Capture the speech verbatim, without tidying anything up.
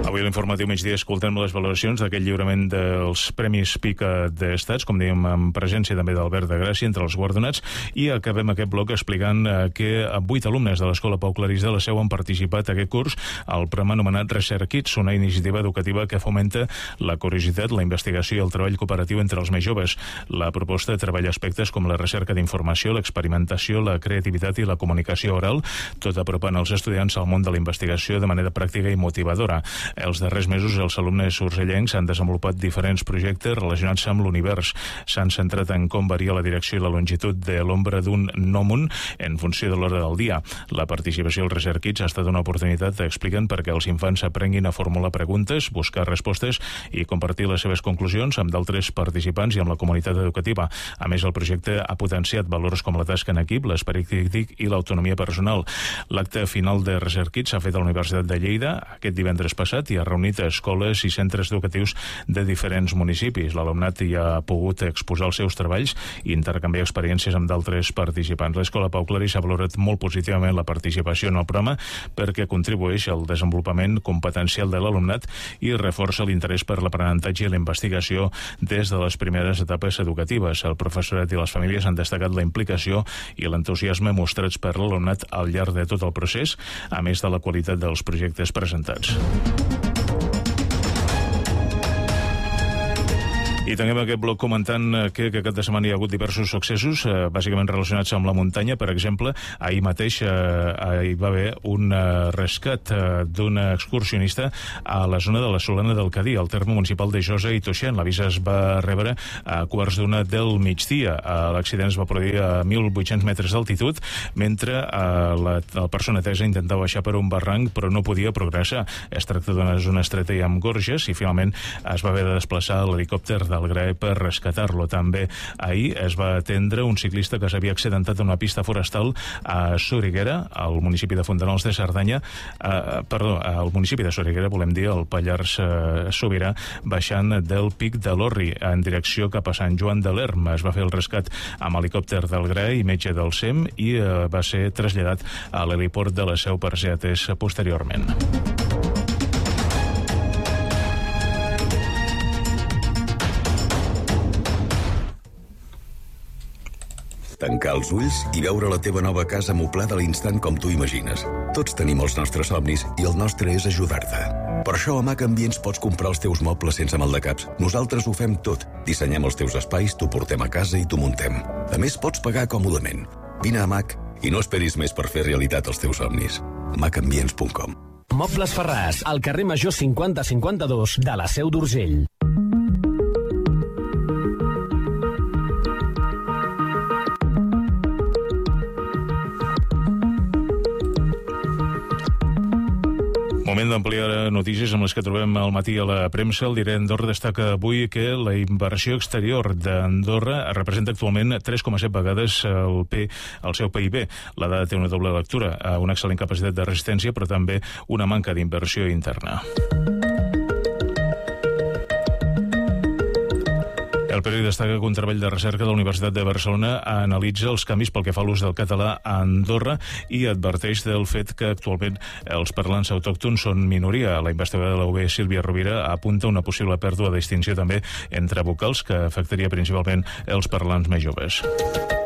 Avui a l'informatiu migdia escoltem les valoracions d'aquest lliurament dels Premis Pica d'Estats, com dèiem, amb presència també d'Albert de Gràcia entre els guardonats, i acabem aquest bloc explicant que vuit alumnes de l'Escola Pau Clarís de la Seu han participat aquest curs al programa anomenat Research Kids, una iniciativa educativa que fomenta la curiositat, la investigació i el treball cooperatiu entre els més joves. La proposta treballa aspectes com la recerca d'informació, l'experimentació, la creativitat i la comunicació oral, tot apropant els estudiants al món de la investigació de manera pràctica i motivadora. Els darrers mesos els alumnes urgellencs han desenvolupat diferents projectes relacionats amb l'univers. S'han centrat en com varia la direcció i la longitud de l'ombra d'un gnòmon en funció de l'hora del dia. La participació al Research Kids ha estat una oportunitat, expliquen, perquè els infants aprenguin a formular preguntes, buscar respostes i compartir les seves conclusions amb d'altres participants i amb la comunitat educativa. A més, el projecte ha potenciat valors com la tasca en equip, l'esperit crític i l'autonomia personal. L'acte final de Research Kids s'ha fet a la Universitat de Lleida aquest divendres passat i ha reunit escoles i centres educatius de diferents municipis. L'alumnat hi ha pogut exposar els seus treballs i intercanviar experiències amb d'altres participants. L'Escola Pau Clarís ha valorat molt positivament la participació en el programa perquè contribueix al desenvolupament competencial de l'alumnat i reforça l'interès per l'aprenentatge i la investigació des de les primeres etapes educatives. El professorat i les famílies han destacat la implicació i l'entusiasme mostrats per l'alumnat al llarg de tot el procés, a més de la qualitat dels projectes presentats. I tanquem aquest bloc comentant que, que aquest de setmana hi ha hagut diversos successos, eh, bàsicament relacionats amb la muntanya. Per exemple, ahir mateix eh, hi va haver un eh, rescat eh, d'un excursionista a la zona de la Solana del Cadí, al terme municipal de Josa i Toixent. L'avís es va rebre a quarts d'una del migdia. Eh, L'accident es va produir a mil vuit-cents metres d'altitud, mentre eh, la, la persona atesa intentava baixar per un barranc, però no podia progressar. Es tracta d'una zona estreta i amb gorges, i finalment es va haver de desplaçar l'helicòpter de del G R A E per rescatar-lo. També ahir es va atendre un ciclista que s'havia accidentat en una pista forestal a Soriguera, al municipi de Fontanals de Cerdanya, eh, perdó, al municipi de Soriguera, volem dir, al Pallars eh, Sobirà, baixant del Pic de l'Orri en direcció cap a Sant Joan de l'Erm. Es va fer el rescat amb helicòpter del G R A E i metge del S E M i eh, va ser traslladat a l'heliport de la Seu per ser atès posteriorment. Tancar els ulls i veure la teva nova casa moblada a l'instant com tu imagines. Tots tenim els nostres somnis i el nostre és ajudar-te. Per això a Mac Ambients pots comprar els teus mobles sense maldecaps. Nosaltres ho fem tot. Dissenyem els teus espais, t'ho portem a casa i t'ho muntem. A més, pots pagar còmodament. Vine a Mac i no esperis més per fer realitat els teus somnis. mac ambients punt com. Mobles Ferràs, al carrer Major cinquanta cinquanta-dos de la Seu d'Urgell. Moment d'ampliar notícies amb les que trobem al matí a la premsa. El diari Andorra destaca avui que la inversió exterior d'Andorra representa actualment tres coma set vegades el, P, el seu P I B. La dada té una doble lectura, una excel·lent capacitat de resistència, però també una manca d'inversió interna. El periòdic destaca que un treball de recerca de la Universitat de Barcelona analitza els canvis pel que fa a l'ús del català a Andorra i adverteix del fet que actualment els parlants autòctons són minoria. La investigadora de la U B, Sílvia Rovira, apunta una possible pèrdua de distinció també entre vocals que afectaria principalment els parlants més joves.